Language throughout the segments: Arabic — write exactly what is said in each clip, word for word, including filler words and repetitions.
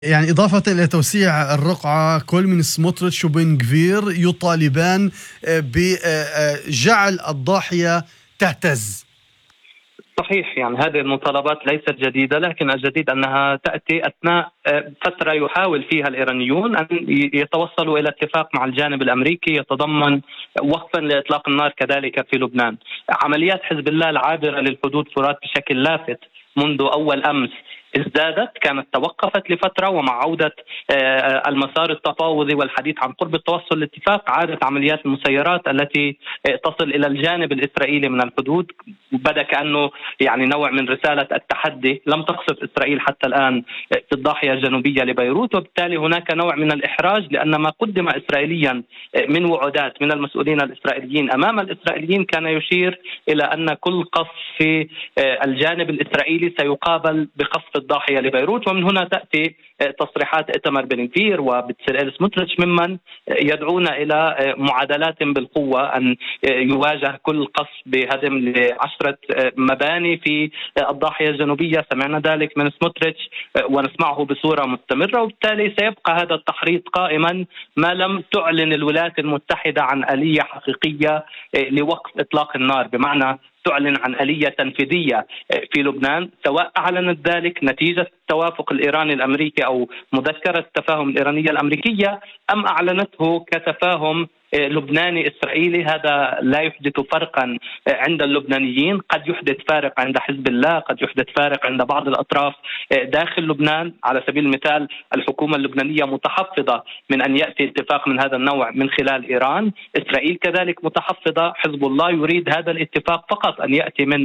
يعني إضافة إلى توسيع الرقعة، كل من سموتريتش وبن غفير يطالبان بجعل الضاحية تهتز. صحيح، يعني هذه المطالبات ليست جديدة، لكن الجديد أنها تأتي أثناء فترة يحاول فيها الإيرانيون أن يتوصلوا إلى اتفاق مع الجانب الأمريكي يتضمن وقفا لإطلاق النار كذلك في لبنان. عمليات حزب الله العابرة للحدود فرات بشكل لافت منذ أول أمس ازدادت، كانت توقفت لفترة، ومع عودة المسار التفاوضي والحديث عن قرب التوصل لاتفاق عادت عمليات المسيرات التي تصل إلى الجانب الإسرائيلي من الحدود. بدأ كأنه يعني نوع من رسالة التحدي، لم تقصف إسرائيل حتى الآن في الضاحية الجنوبية لبيروت، وبالتالي هناك نوع من الإحراج، لأن ما قدم إسرائيليا من وعودات من المسؤولين الإسرائيليين أمام الإسرائيليين كان يشير إلى أن كل قصف في الجانب الإسرائيلي سيقابل بقصف الضاحية لبيروت. ومن هنا تأتي تصريحات إيتمار بن غفير وبتسليل سموتريتش ممن يدعون إلى معادلات بالقوة، أن يواجه كل قصف بهدم لعشرة مباني في الضاحية الجنوبية. سمعنا ذلك من سموتريتش ونسمعه بصورة مستمرة، وبالتالي سيبقى هذا التحريض قائما ما لم تعلن الولايات المتحدة عن آلية حقيقية لوقف إطلاق النار، بمعنى تعلن عن آلية تنفيذية في لبنان، سواء أعلنت ذلك نتيجة التوافق الإيراني الأمريكي أو مذكرة التفاهم الإيرانية الأمريكية، أم أعلنته كتفاهم لبناني إسرائيلي. هذا لا يحدث فرقا عند اللبنانيين، قد يحدث فارق عند حزب الله، قد يحدث فارق عند بعض الأطراف داخل لبنان. على سبيل المثال الحكومة اللبنانية متحفظة من أن يأتي اتفاق من هذا النوع من خلال إيران، إسرائيل كذلك متحفظة، حزب الله يريد هذا الاتفاق فقط أن يأتي من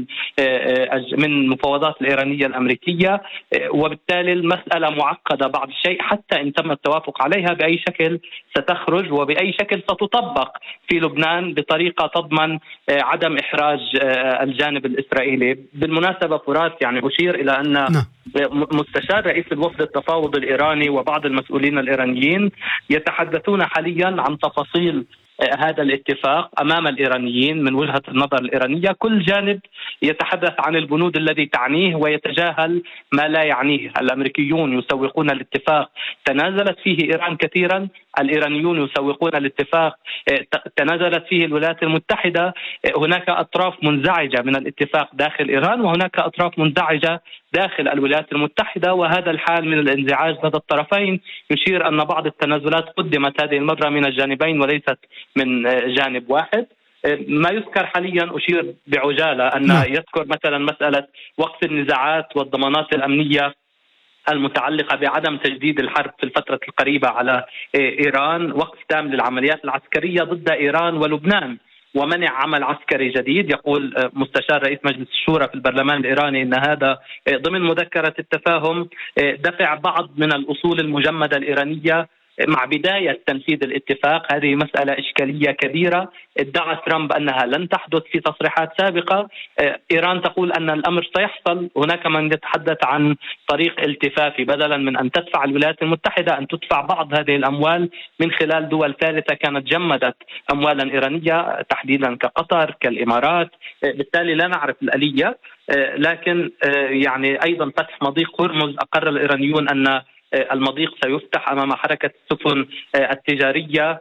من مفاوضات الإيرانية الأمريكية، وبالتالي المسألة معقدة بعض الشيء. حتى إن تم التوافق عليها بأي شكل ستخرج وبأي شكل ستطبق في لبنان بطريقة تضمن عدم إحراج الجانب الإسرائيلي. بالمناسبة فرات، يعني أشير إلى أن مستشار رئيس الوفد التفاوض الإيراني وبعض المسؤولين الإيرانيين يتحدثون حاليا عن تفاصيل هذا الاتفاق أمام الإيرانيين من وجهة النظر الإيرانية. كل جانب يتحدث عن البنود الذي تعنيه ويتجاهل ما لا يعنيه. الأمريكيون يسوقون الاتفاق تنازلت فيه إيران كثيرا، الإيرانيون يسوقون الاتفاق تنازلت فيه الولايات المتحدة. هناك أطراف منزعجة من الاتفاق داخل إيران، وهناك أطراف منزعجة داخل الولايات المتحدة، وهذا الحال من الانزعاج لدى الطرفين يشير أن بعض التنازلات قدمت هذه المرة من الجانبين وليست من جانب واحد. ما يذكر حاليا أشير بعجالة أن يذكر مثلا مسألة وقف النزاعات والضمانات الأمنية المتعلقة بعدم تجديد الحرب في الفترة القريبة على إيران، وقف تام للعمليات العسكرية ضد إيران ولبنان، ومنع عمل عسكري جديد. يقول مستشار رئيس مجلس الشورى في البرلمان الإيراني إن هذا ضمن مذكرة التفاهم دفع بعض من الأصول المجمدة الإيرانية مع بداية تنفيذ الاتفاق. هذه مسألة إشكالية كبيرة ادعى ترامب أنها لن تحدث في تصريحات سابقة. إيران تقول أن الأمر سيحصل. هناك من يتحدث عن طريق التفافي، بدلا من أن تدفع الولايات المتحدة أن تدفع بعض هذه الأموال من خلال دول ثالثة كانت جمدت أموالا إيرانية تحديدا كقطر كالإمارات. بالتالي لا نعرف الآلية، لكن يعني أيضا فتح مضيق هرمز. أقر الإيرانيون أن المضيق سيفتح أمام حركة السفن التجارية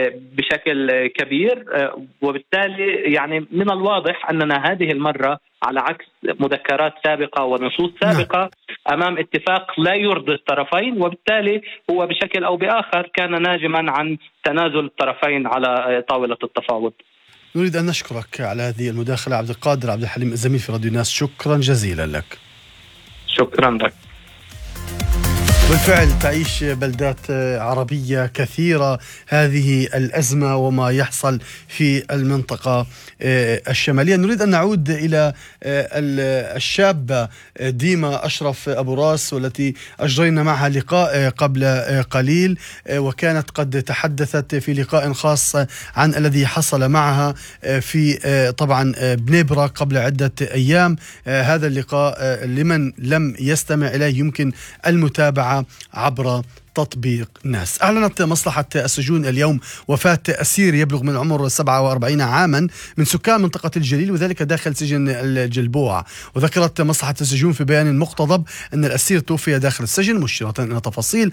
بشكل كبير، وبالتالي يعني من الواضح أننا هذه المرة على عكس مذكرات سابقة ونصوص سابقة أمام اتفاق لا يرضي الطرفين، وبالتالي هو بشكل أو بآخر كان ناجما عن تنازل الطرفين على طاولة التفاوض. نريد أن نشكرك على هذه المداخلة عبد القادر عبد الحليم الزميل في راديو ناس، شكرا جزيلا لك. شكرا لك. بالفعل تعيش بلدات عربية كثيرة هذه الأزمة وما يحصل في المنطقة الشمالية. نريد أن نعود إلى الشابة ديما أشرف أبو راس، والتي أجرينا معها لقاء قبل قليل، وكانت قد تحدثت في لقاء خاص عن الذي حصل معها في طبعا بنيبرا قبل عدة أيام. هذا اللقاء لمن لم يستمع إليه يمكن المتابعة تتبعها عبر تطبيق ناس. أعلنت مصلحة السجون اليوم وفاة أسير يبلغ من العمر سبعة وأربعين عاما من سكان منطقة الجليل، وذلك داخل سجن الجلبوع. وذكرت مصلحة السجون في بيان مقتضب أن الأسير توفي داخل السجن، مشيرة إلى تفاصيل